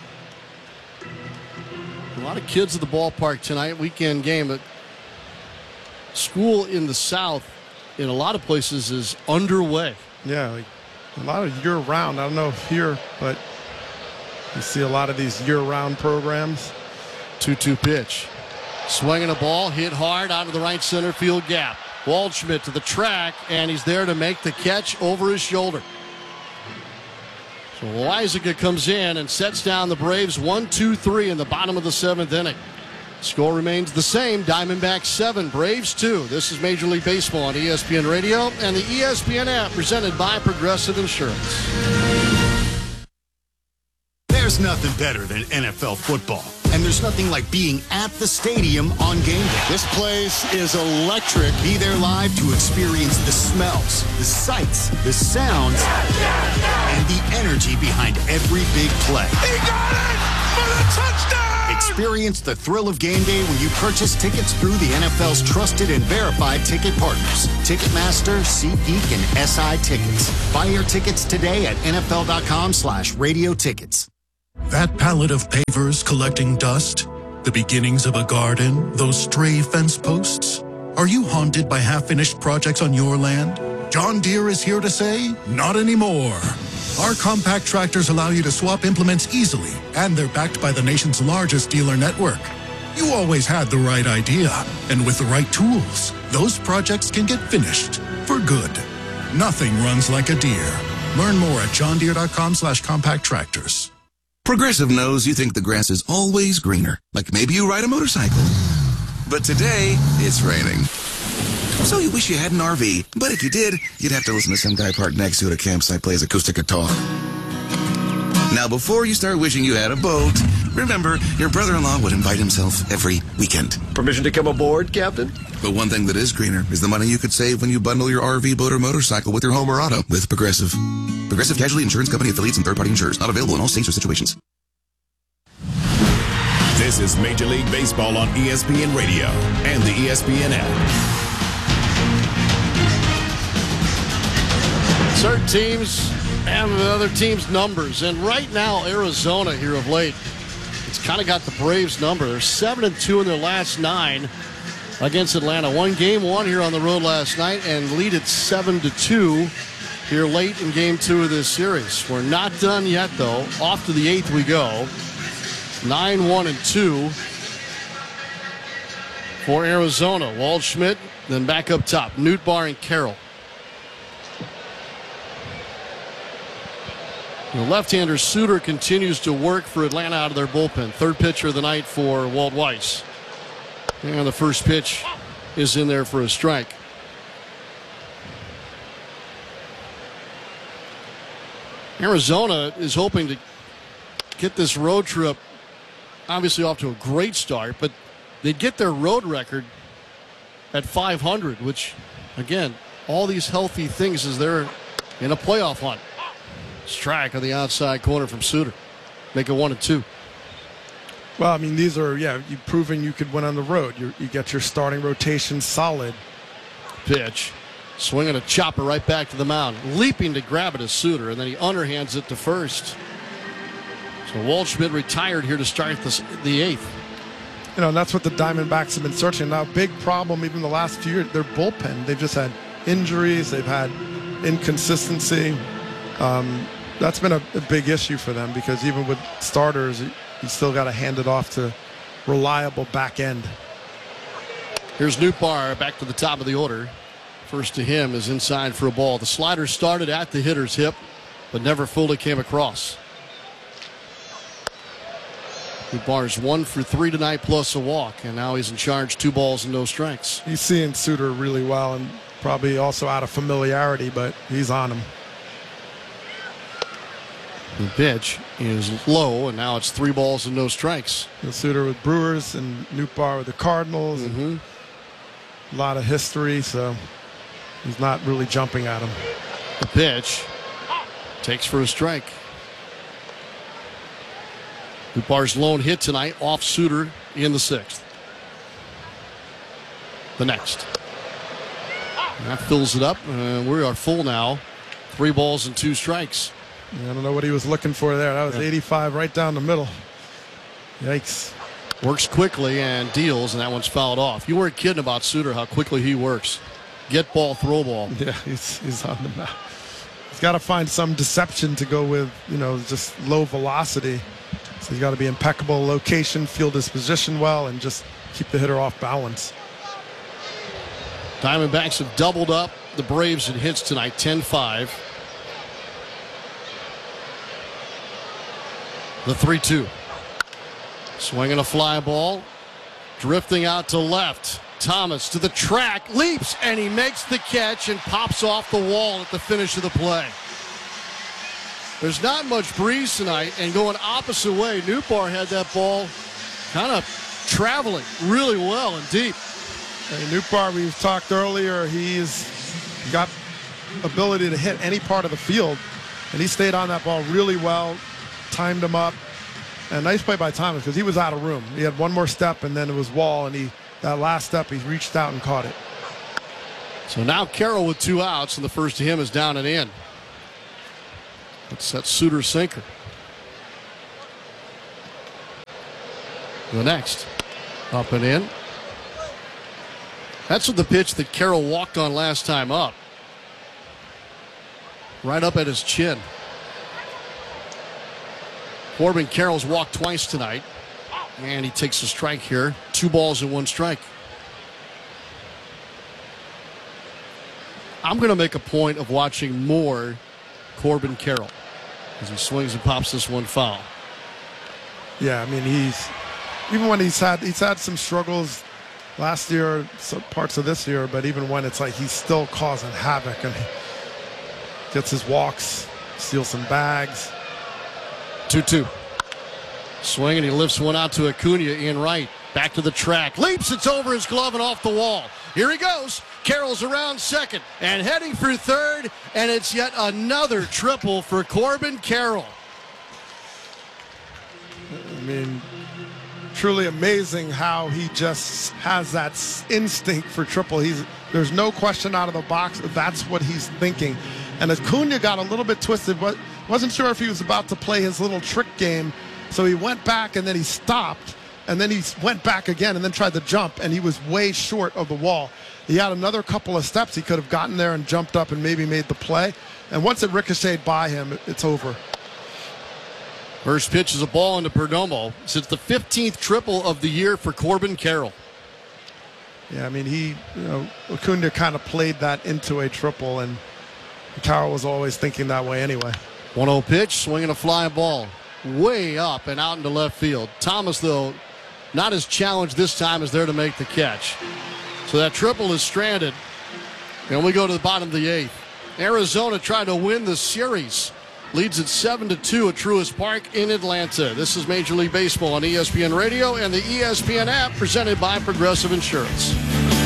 A lot of kids at the ballpark tonight. Weekend game. But school in the South, in a lot of places, is underway. Yeah, like a lot of year-round. I don't know if here, but you see a lot of these year-round programs. two two pitch. Swinging a ball, hit hard out of the right center field gap. Waldschmidt to the track, and he's there to make the catch over his shoulder. So Loaisiga comes in and sets down the Braves one two three in the bottom of the seventh inning. Score remains the same. Diamondbacks seven, Braves two. This is Major League Baseball on E S P N Radio and the E S P N app, presented by Progressive Insurance. There's nothing better than N F L football. And there's nothing like being at the stadium on game day. This place is electric. Be there live to experience the smells, the sights, the sounds, and the energy behind every big play. He got it for the touchdown! Experience the thrill of game day when you purchase tickets through the N F L's trusted and verified ticket partners. Ticketmaster, SeatGeek, and S I Tickets. Buy your tickets today at nfl.com slash radio tickets. That pallet of pavers collecting dust, the beginnings of a garden, those stray fence posts. Are you haunted by half-finished projects on your land? John Deere is here to say, not anymore. Our compact tractors allow you to swap implements easily, and they're backed by the nation's largest dealer network. You always had the right idea, and with the right tools, those projects can get finished for good. Nothing runs like a Deere. Learn more at johndeere.com slash compact tractors. Progressive knows you think the grass is always greener, like maybe you ride a motorcycle. But today, it's raining. So you wish you had an R V, but if you did, you'd have to listen to some guy parked next to it at a campsite plays acoustic guitar. Now, before you start wishing you had a boat, remember, your brother-in-law would invite himself every weekend. Permission to come aboard, Captain? But one thing that is greener is the money you could save when you bundle your R V, boat, or motorcycle with your home or auto with Progressive. Progressive Casualty Insurance Company affiliates and third-party insurers. Not available in all states or situations. This is Major League Baseball on E S P N Radio and the E S P N app. Certain teams and the other teams' numbers. And right now, Arizona here of late, it's kind of got the Braves number. They're seven and two in their last nine against Atlanta. One game one here on the road last night and lead at seven to two here late in game two of this series. We're not done yet, though. Off to the eighth we go. nine one and two for Arizona. Waldschmidt, then back up top. Nootbaar and Carroll. The left-hander Suter continues to work for Atlanta out of their bullpen. Third pitcher of the night for Walt Weiss. And the first pitch is in there for a strike. Arizona is hoping to get this road trip obviously off to a great start, but they'd get their road record at five hundred, which, again, all these healthy things as they're in a playoff hunt. Strike on the outside corner from Suter. Make it one and two. Well, I mean, these are, yeah, you've proven you could win on the road. You you get your starting rotation solid. Pitch. Swinging a chopper right back to the mound. Leaping to grab it is Suter, and then he underhands it to first. So Waldschmidt retired here to start the, the eighth. You know, and that's what the Diamondbacks have been searching. Now, big problem even the last few years, their bullpen. They've just had injuries. They've had inconsistency. Um, that's been a, a big issue for them because even with starters, you still got to hand it off to reliable back end. Here's Nootbaar back to the top of the order. First to him is inside for a ball. The slider started at the hitter's hip, but never fully came across. Nootbaar's one for three tonight plus a walk, and now he's in charge, two balls and no strikes. He's seeing Suter really well and probably also out of familiarity, but he's on him. The pitch is low, and now it's three balls and no strikes. And Suter with Brewers and Nootbaar with the Cardinals. Mm-hmm. And a lot of history, so he's not really jumping at him. The pitch takes for a strike. Nootbaar's lone hit tonight off Suter in the sixth. The next. That fills it up. Uh, we are full now. Three balls and two strikes. I don't know what he was looking for there. That was yeah. eighty-five right down the middle. Yikes. Works quickly and deals, and that one's fouled off. You weren't kidding about Suter, how quickly he works. Get ball, throw ball. Yeah, he's, he's on the map. He's got to find some deception to go with, you know, just low velocity. So he's got to be impeccable location, field his position well, and just keep the hitter off balance. Diamondbacks have doubled up the Braves in hits tonight, ten five. The three two. Swinging a fly ball. Drifting out to left. Thomas to the track, leaps, and he makes the catch and pops off the wall at the finish of the play. There's not much breeze tonight, and going opposite way, Newbar had that ball kind of traveling really well and deep. Hey, Newbar, we've talked earlier, he's got ability to hit any part of the field, and he stayed on that ball really well, timed him up, and nice play by Thomas because he was out of room. He had one more step, and then it was wall, and he that last step, he reached out and caught it. So now Carroll with two outs, and the first to him is down and in. That's that Suter sinker. The next, up and in. That's what the pitch that Carroll walked on last time up. Right up at his chin. Corbin Carroll's walked twice tonight. And he takes a strike here. Two balls and one strike. I'm going to make a point of watching more Corbin Carroll as he swings and pops this one foul. Yeah, I mean, he's even when he's had he's had some struggles last year, some parts of this year, but even when it's like he's still causing havoc and gets his walks, steals some bags. two two. Swing, and he lifts one out to Acuna in right. Back to the track. Leaps, it's over his glove and off the wall. Here he goes. Carroll's around second and heading for third, and it's yet another triple for Corbin Carroll. I mean, truly amazing how he just has that instinct for triple. He's there's no question out of the box. That's what he's thinking. And Acuna got a little bit twisted. Wasn't sure if he was about to play his little trick game. So he went back, and then he stopped, and then he went back again and then tried to jump, and he was way short of the wall. He had another couple of steps. He could have gotten there and jumped up and maybe made the play. And once it ricocheted by him, it's over. First pitch is a ball into Perdomo. It's the fifteenth triple of the year for Corbin Carroll. Yeah, I mean, he, you know, Acuna kind of played that into a triple, and Carroll was always thinking that way anyway. one oh pitch, swinging a fly ball. Way up and out into left field. Thomas, though, not as challenged this time, is there to make the catch. So that triple is stranded. And we go to the bottom of the eighth. Arizona trying to win the series. Leads at seven to two at Truist Park in Atlanta. This is Major League Baseball on E S P N Radio and the E S P N app, presented by Progressive Insurance.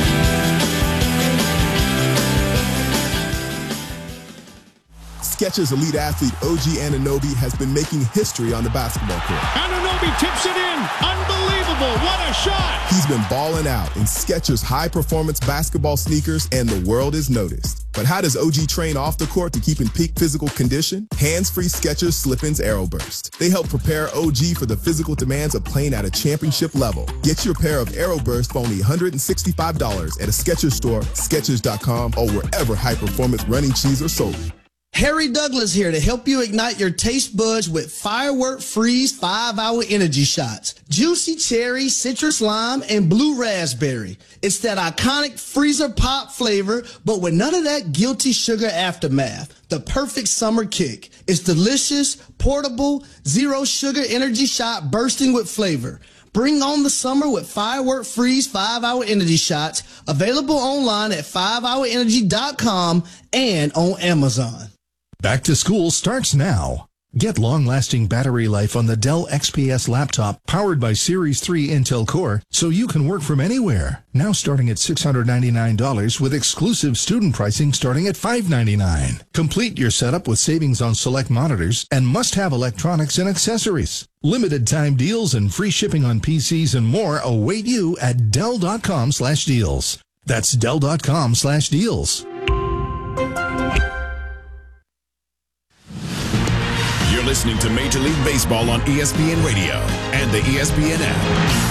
Skechers elite athlete O G Anunoby has been making history on the basketball court. Anunoby tips it in. Unbelievable. What a shot. He's been balling out in Skechers high-performance basketball sneakers, and the world is noticed. But how does O G train off the court to keep in peak physical condition? Hands-free Skechers Slip-ins Aeroburst. They help prepare O G for the physical demands of playing at a championship level. Get your pair of Aeroburst for only one hundred sixty-five dollars at a Skechers store, Skechers dot com, or wherever high-performance running shoes are sold. Harry Douglas here to help you ignite your taste buds with Firework Freeze five hour Energy Shots. Juicy cherry, citrus lime, and blue raspberry. It's that iconic freezer pop flavor, but with none of that guilty sugar aftermath. The perfect summer kick. It's delicious, portable, zero sugar energy shot bursting with flavor. Bring on the summer with Firework Freeze five hour Energy Shots. Available online at five hour energy dot com and on Amazon. Back to school starts now. Get long-lasting battery life on the Dell X P S laptop powered by Series three Intel Core so you can work from anywhere. Now starting at six hundred ninety-nine dollars with exclusive student pricing starting at five hundred ninety-nine dollars. Complete your setup with savings on select monitors and must-have electronics and accessories. Limited time deals and free shipping on P Cs and more await you at Dell dot com slash deals. That's Dell dot com slash deals. You're listening to Major League Baseball on E S P N Radio and the E S P N app.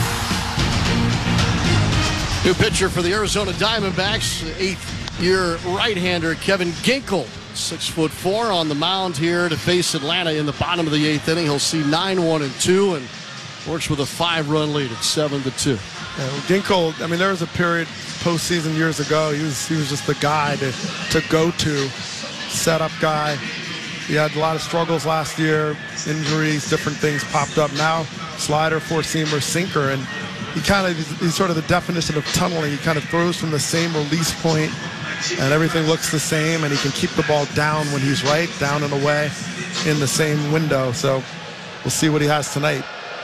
New pitcher for the Arizona Diamondbacks, eighth-year right-hander Kevin Ginkel. Six foot four on the mound here to face Atlanta in the bottom of the eighth inning. He'll see nine one and two and works with a five-run lead at seven to two. Yeah, well, Ginkel, I mean, there was a period postseason years ago. He was he was just the guy to to go to, setup guy. He had a lot of struggles last year, injuries, different things popped up. Now, slider, four-seamer, sinker, and he kind of he's, he's sort of the definition of tunneling. He kind of throws from the same release point, and everything looks the same, and he can keep the ball down when he's right, down and away in the same window. So we'll see what he has tonight.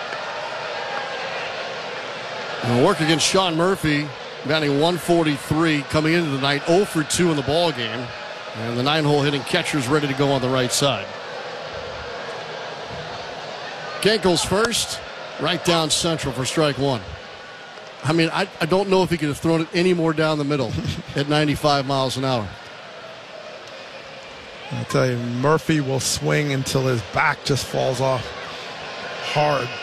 And work against Sean Murphy, batting one forty-three coming into the night, oh for two in the ball game. And the nine-hole hitting catcher's ready to go on the right side. Gankles first, right down central for strike one. I mean, I, I don't know if he could have thrown it any more down the middle at ninety-five miles an hour. I'll tell you, Murphy will swing until his back just falls off hard.